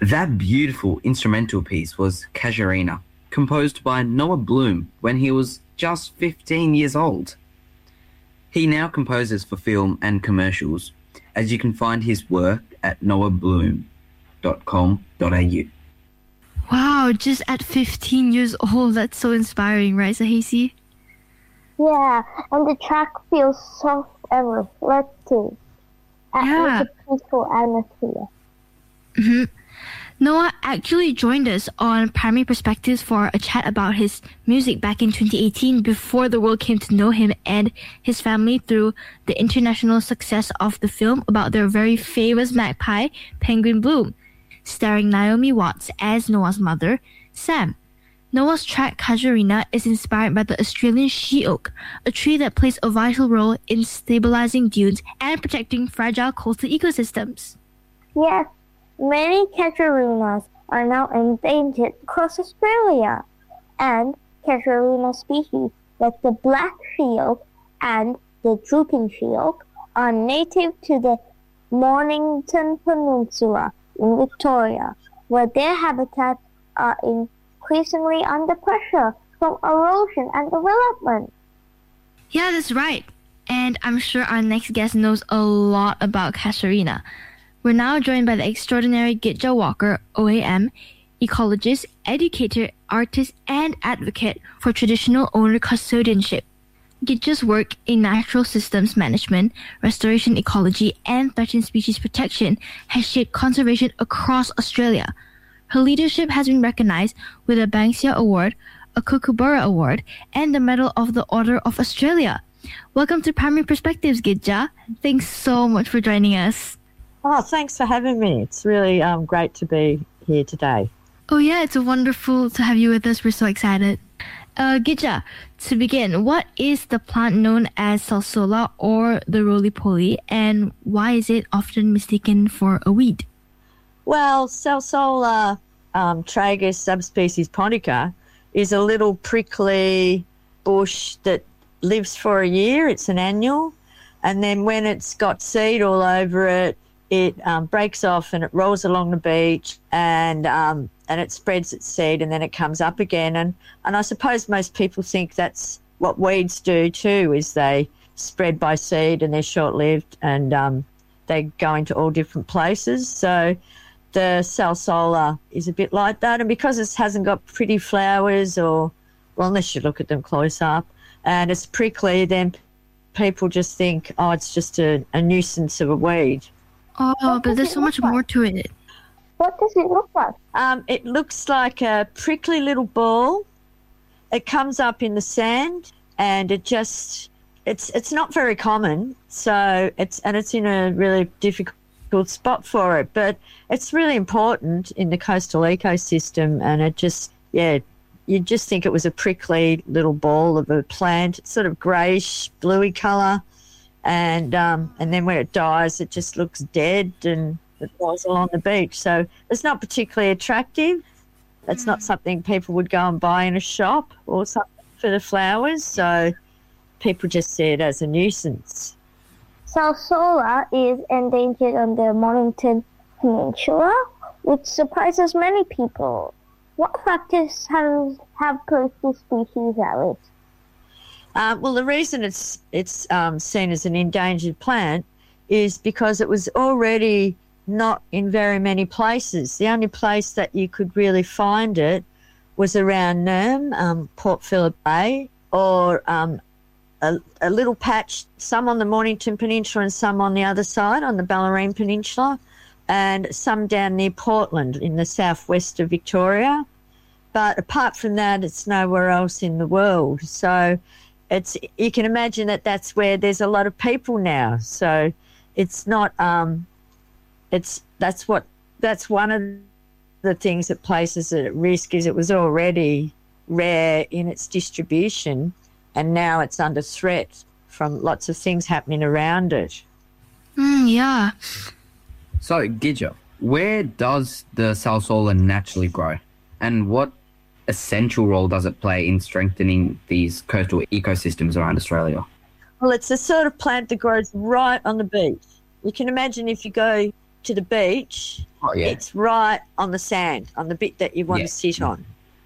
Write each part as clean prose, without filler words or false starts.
That beautiful instrumental piece was Casuarina, composed by Noah Bloom when he was just 15 years old. He now composes for film and commercials, as you can find his work at noahbloom.com.au. Wow, just at 15 years old, that's so inspiring, right, Sahisi? Yeah, and the track feels soft and reflective. Yeah. With a peaceful atmosphere. Mm-hmm. Noah actually joined us on Primary Perspectives for a chat about his music back in 2018 before the world came to know him and his family through the international success of the film about their very famous magpie, Penguin Bloom, starring Naomi Watts as Noah's mother, Sam. Noah's track Casuarina is inspired by the Australian she oak, a tree that plays a vital role in stabilizing dunes and protecting fragile coastal ecosystems. Yes, many casuarinas are now endangered across Australia, and casuarina species like the black she oak and the drooping she oak are native to the Mornington Peninsula in Victoria, where their habitats are increasingly under pressure from erosion and development. Yeah, that's right. And I'm sure our next guest knows a lot about casuarina. We're now joined by the extraordinary Gitja Walker, OAM, ecologist, educator, artist, and advocate for traditional owner custodianship. Gitja's work in natural systems management, restoration ecology, and threatened species protection has shaped conservation across Australia. Her leadership has been recognized with a Banksia Award, a Kookaburra Award, and the Medal of the Order of Australia. Welcome to Primary Perspectives, Gitja. Thanks so much for joining us. Oh, thanks for having me. It's really great to be here today. Oh yeah, it's wonderful to have you with us. We're so excited. Gitja, to begin, what is the plant known as salsola or the roly-poly, and why is it often mistaken for a weed? Well, Salsola tragus subspecies pontica is a little prickly bush that lives for a year. It's an annual. And then when it's got seed all over it, it breaks off and it rolls along the beach and it spreads its seed and then it comes up again. And I suppose most people think that's what weeds do too, is they spread by seed and they're short-lived and they go into all different places. So the salsola is a bit like that. And because it hasn't got pretty flowers or, well, unless you look at them close up, and it's prickly, then people just think, oh, it's just a nuisance of a weed. Oh, but there's so much more to it. What does it look like? It looks like a prickly little ball. It comes up in the sand and it just, it's not very common. So it's in a really difficult spot for it, but it's really important in the coastal ecosystem, and it just, you just think it was a prickly little ball of a plant. It's sort of greyish, bluey colour, and then when it dies, it just looks dead and it rolls along the beach. So it's not particularly attractive. It's not something people would go and buy in a shop or something for the flowers. So people just see it as a nuisance. Salsola is endangered on the Mornington Peninsula, which surprises many people. What factors have placed this species at risk? Well, the reason it's seen as an endangered plant is because it was already not in very many places. The only place that you could really find it was around Nerm, Port Phillip Bay, or a little patch, some on the Mornington Peninsula and some on the other side on the Bellarine Peninsula, and some down near Portland in the southwest of Victoria. But apart from that, it's nowhere else in the world. So you can imagine that that's where there's a lot of people now. So it's not that's one of the things that places it at risk, is it was already rare in its distribution and now it's under threat from lots of things happening around it. Yeah. So, Gitja, where does the salsola naturally grow? And what essential role does it play in strengthening these coastal ecosystems around Australia? Well, it's the sort of plant that grows right on the beach. You can imagine if you go to the beach Oh, yeah. It's right on the sand, on the bit that you want to sit on.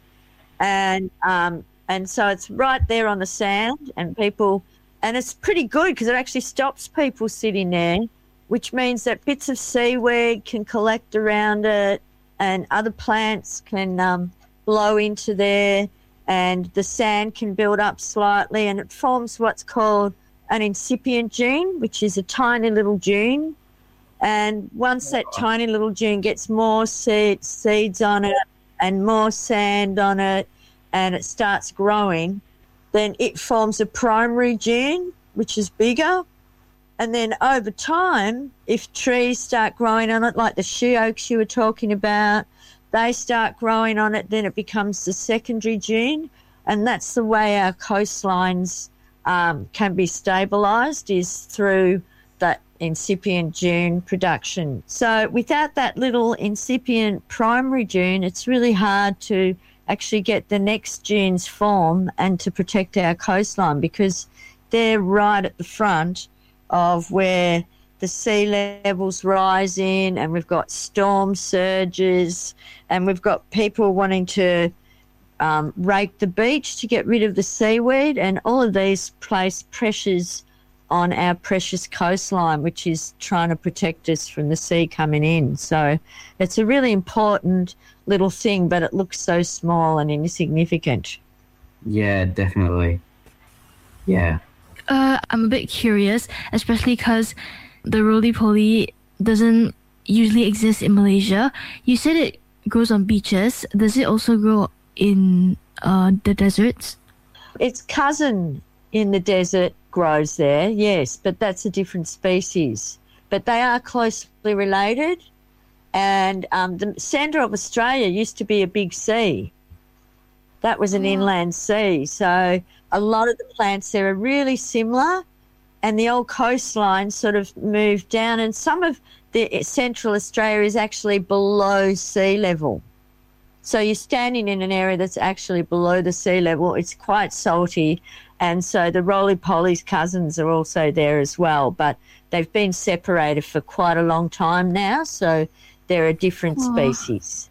And so it's right there on the sand, and it's pretty good because it actually stops people sitting there, which means that bits of seaweed can collect around it and other plants can blow into there, and the sand can build up slightly, and it forms what's called an incipient dune, which is a tiny little dune. And once that tiny little dune gets more seeds on it and more sand on it, and it starts growing, then it forms a primary dune, which is bigger. And then over time, if trees start growing on it, like the she oaks you were talking about, they start growing on it, then it becomes the secondary dune. And that's the way our coastlines can be stabilised, is through that incipient dune production. So without that little incipient primary dune, it's really hard to actually get the next dunes form and to protect our coastline, because they're right at the front of where the sea level's rising, and we've got storm surges, and we've got people wanting to rake the beach to get rid of the seaweed, and all of these place pressures on our precious coastline, which is trying to protect us from the sea coming in. So it's a really important little thing, but it looks so small and insignificant. Yeah, definitely. Yeah. I'm a bit curious, especially because the roly-poly doesn't usually exist in Malaysia. You said it grows on beaches. Does it also grow in the deserts? Its cousin in the desert grows there, yes, but that's a different species. But they are closely related. And the centre of Australia used to be a big sea. That was an inland sea. So a lot of the plants there are really similar, and the old coastline sort of moved down, and some of the central Australia is actually below sea level. So you're standing in an area that's actually below the sea level. It's quite salty, and so the roly-poly's cousins are also there as well, but they've been separated for quite a long time now, so they're a different species.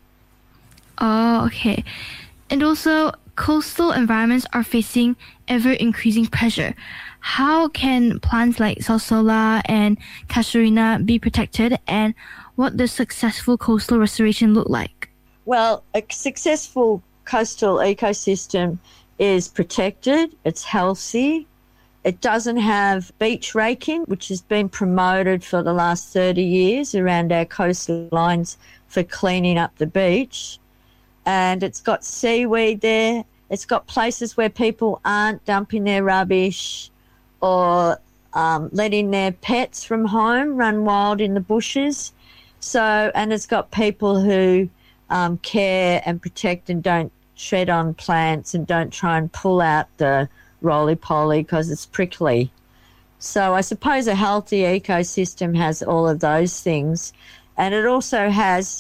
Oh, okay. And also, coastal environments are facing ever-increasing pressure. How can plants like Salsola and Casuarina be protected, and what does successful coastal restoration look like? Well, a successful coastal ecosystem is protected, it's healthy, it doesn't have beach raking, which has been promoted for the last 30 years around our coastlines for cleaning up the beach. And it's got seaweed there. It's got places where people aren't dumping their rubbish or letting their pets from home run wild in the bushes. So, and it's got people who care and protect and don't tread on plants and don't try and pull out the roly-poly because it's prickly. So I suppose a healthy ecosystem has all of those things. And it also has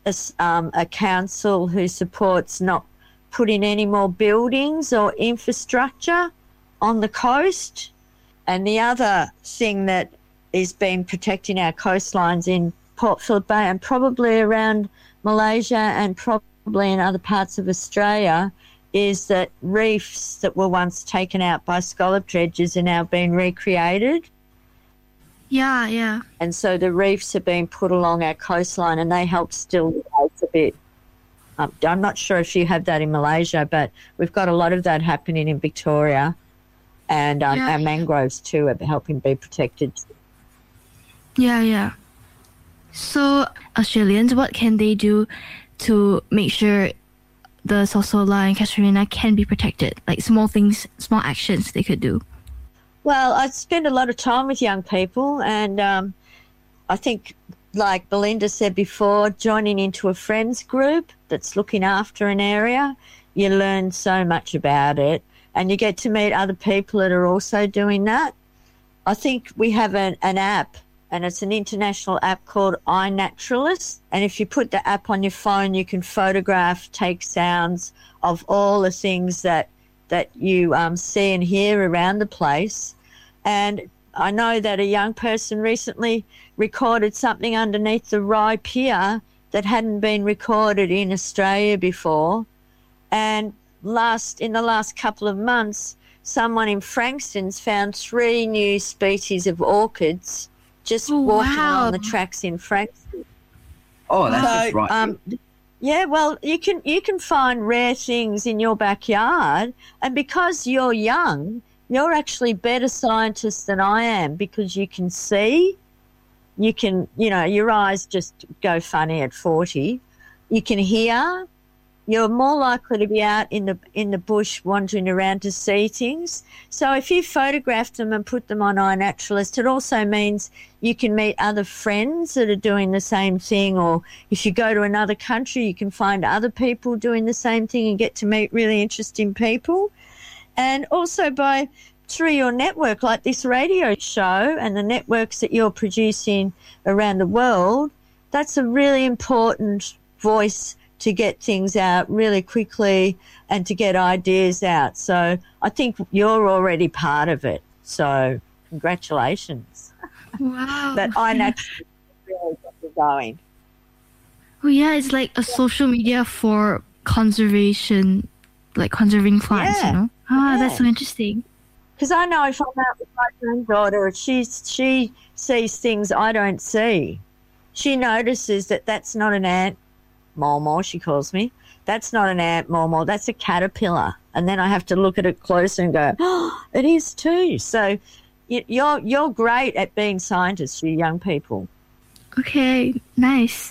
a council who supports not putting any more buildings or infrastructure on the coast. And the other thing that is been protecting our coastlines in Port Phillip Bay and probably around Malaysia and probably in other parts of Australia is that reefs that were once taken out by scallop dredges are now being recreated. Yeah. And so the reefs have been put along our coastline and they help still the ice a bit. I'm not sure if you have that in Malaysia, but we've got a lot of that happening in Victoria, and our mangroves too are helping be protected. Yeah. So Australians, what can they do to make sure the Salsola and Casuarina can be protected? Like small things, small actions they could do. Well, I spend a lot of time with young people, and I think, like Belinda said before, joining into a friends group that's looking after an area, you learn so much about it, and you get to meet other people that are also doing that. I think we have an app, and it's an international app called iNaturalist, and if you put the app on your phone, you can photograph, take sounds of all the things that you see and hear around the place. And I know that a young person recently recorded something underneath the Rye Pier that hadn't been recorded in Australia before. And in the last couple of months, someone in Frankston's found 3 new species of orchids just walking along the tracks in Frankston. Oh, that's just right. Yeah, well, you can find rare things in your backyard, and because you're young, you're actually better scientists than I am, because you can see, you can, your eyes just go funny at 40. You can hear. You're more likely to be out in the bush wandering around to see things. So if you photograph them and put them on iNaturalist, it also means you can meet other friends that are doing the same thing, or if you go to another country, you can find other people doing the same thing and get to meet really interesting people. And also through your network, like this radio show and the networks that you're producing around the world, that's a really important voice to get things out really quickly and to get ideas out. So I think you're already part of it. So congratulations. Wow. That iNaturalist really got you going. Oh, yeah, it's like a social media for conservation, like conserving plants, That's so interesting. Because I know if I'm out with my granddaughter, she sees things I don't see. She notices that that's not an ant, Momo, she calls me. That's not an ant, Momo. That's a caterpillar. And then I have to look at it closer and go, oh, it is too. So you're great at being scientists, you young people. Okay, nice.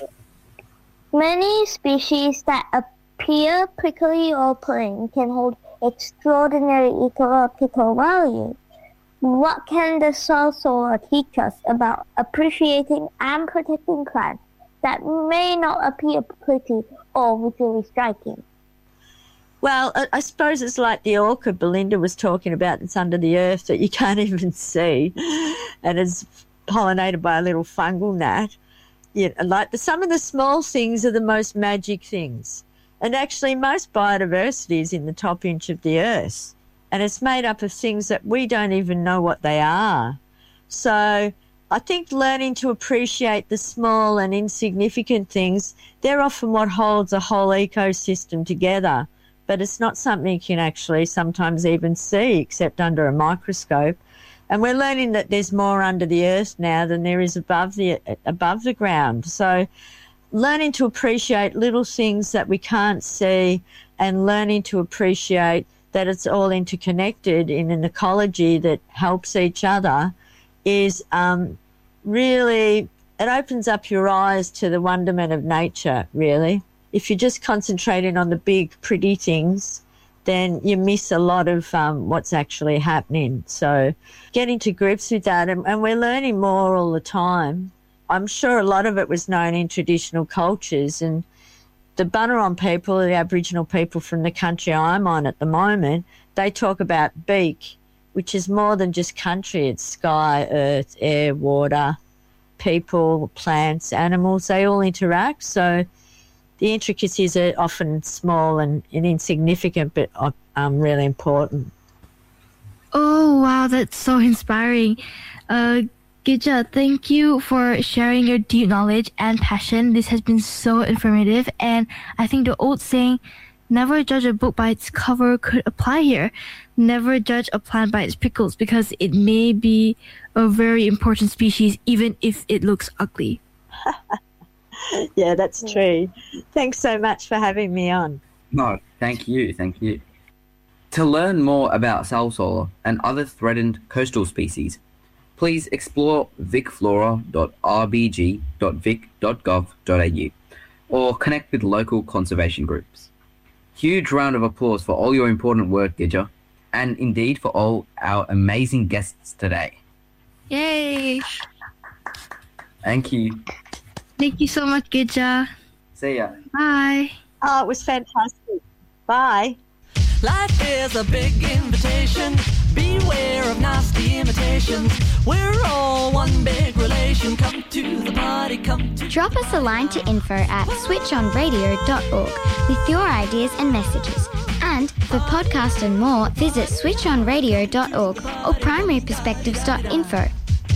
Many species that appear prickly or plain can hold extraordinary ecological value. What can the Salsola teach us about appreciating and protecting plants that may not appear pretty or visually striking? Well, I suppose it's like the orchid Belinda was talking about that's under the earth that you can't even see and is pollinated by a little fungal gnat. Some of the small things are the most magic things. And actually most biodiversity is in the top inch of the earth. And it's made up of things that we don't even know what they are. So I think learning to appreciate the small and insignificant things, they're often what holds a whole ecosystem together. But it's not something you can actually sometimes even see except under a microscope. And we're learning that there's more under the earth now than there is above the ground. So learning to appreciate little things that we can't see and learning to appreciate that it's all interconnected in an ecology that helps each other is really, it opens up your eyes to the wonderment of nature, really. If you're just concentrating on the big, pretty things, then you miss a lot of what's actually happening. So getting to grips with that, and we're learning more all the time. I'm sure a lot of it was known in traditional cultures, and the Bunurong people, the Aboriginal people from the country I'm on at the moment, they talk about beak, which is more than just country. It's sky, earth, air, water, people, plants, animals, they all interact. So the intricacies are often small and insignificant, but really important. Oh, wow, that's so inspiring. Gija, thank you for sharing your deep knowledge and passion. This has been so informative, and I think the old saying, never judge a book by its cover, could apply here. Never judge a plant by its prickles, because it may be a very important species even if it looks ugly. Yeah, that's true. Thanks so much for having me on. No, thank you. To learn more about salsola and other threatened coastal species, please explore vicflora.rbg.vic.gov.au or connect with local conservation groups. Huge round of applause for all your important work, Gija, and indeed for all our amazing guests today. Yay! Thank you. Thank you so much, Gija. See ya. Bye. Oh, it was fantastic. Bye. Life is a big invitation. Beware of nasty imitations. We're all one big relation. Come to the party, come to... Drop us a line to info@switchonradio.org with your ideas and messages. And And for podcasts and more, visit switchonradio.org or primaryperspectives.info.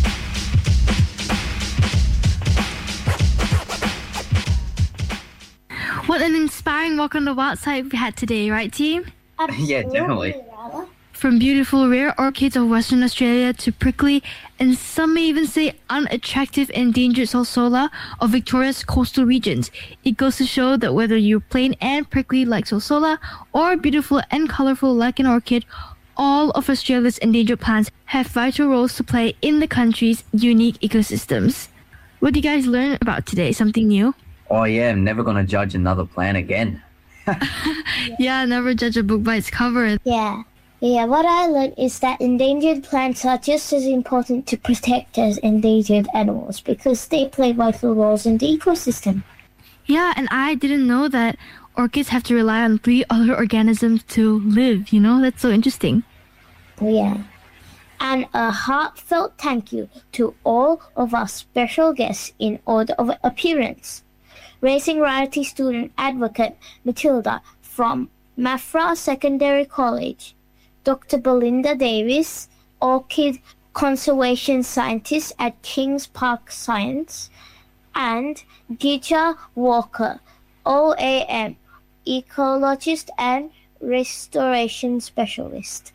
What an inspiring walk on the wild side we had today, right, team? Yeah, definitely. From beautiful rare orchids of Western Australia to prickly and some may even say unattractive endangered salsola of Victoria's coastal regions, it goes to show that whether you're plain and prickly like salsola or beautiful and colorful like an orchid, all of Australia's endangered plants have vital roles to play in the country's unique ecosystems. What did you guys learn about today? Something new? Oh yeah, I'm never gonna judge another plant again. Yeah, never judge a book by its cover. Yeah, what I learned is that endangered plants are just as important to protect as endangered animals because they play vital roles in the ecosystem. Yeah, and I didn't know that orchids have to rely on 3 other organisms to live, you know? That's so interesting. Yeah. And a heartfelt thank you to all of our special guests in order of appearance. Racing Rarity student advocate Matilda from Maffra Secondary College, Dr. Belinda Davis, orchid conservation scientist at Kings Park Science, and Gija Walker, OAM, ecologist and restoration specialist.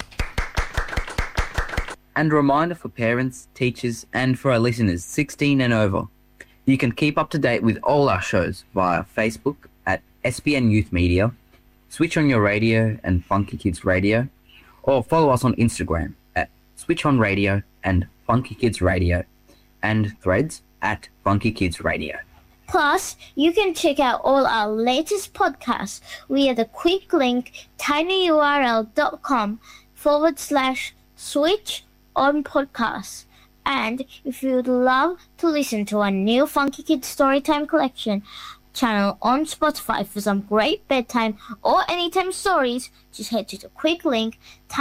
And a reminder for parents, teachers, and for our listeners 16 and over. You can keep up to date with all our shows via Facebook at SBN Youth Media, Switch On Your Radio and Funky Kids Radio, or follow us on Instagram at Switch On Radio and Funky Kids Radio, and Threads at Funky Kids Radio. Plus, you can check out all our latest podcasts via the quick link tinyurl.com/switch on podcasts. And if you'd love to listen to our new Funky Kids Storytime Collection channel on Spotify for some great bedtime or anytime stories, just head to the quick link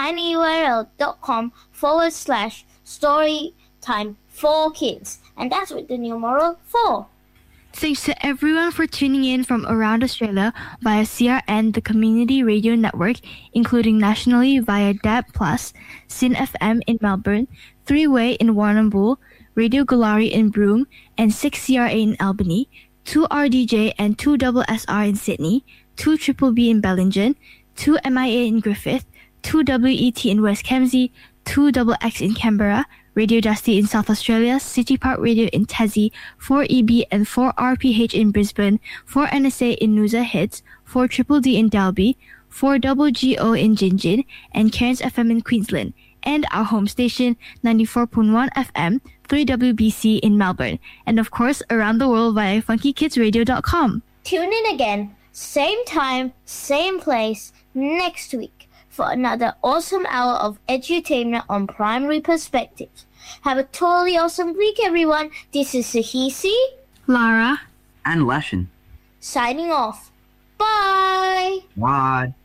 tinyurl.com/storytime for kids. And that's with the numeral 4. Thanks to everyone for tuning in from around Australia via CRN, the Community Radio Network, including nationally via DAB+, SYN FM in Melbourne, 3-Way in Warrnambool, Radio Galari in Broome, and 6CRA in Albany, 2RDJ and 2SSR in Sydney, 2BBB in Bellingen, 2MIA in Griffith, 2WET in West Kempsey, 2XX in Canberra, Radio Dusty in South Australia, City Park Radio in Tassie, 4EB and 4RPH in Brisbane, 4NSA in Noosa Heads, 4DDD in Dalby, 4GGO in Gingin, and Cairns FM in Queensland, and our home station, 94.1 FM, 3WBC in Melbourne, and of course around the world via funkykidsradio.com. Tune in again, same time, same place, next week for another awesome hour of edutainment on Primary Perspectives. Have a totally awesome week, everyone. This is Sahisi, Lara, And Lashin. signing off. Bye! Bye.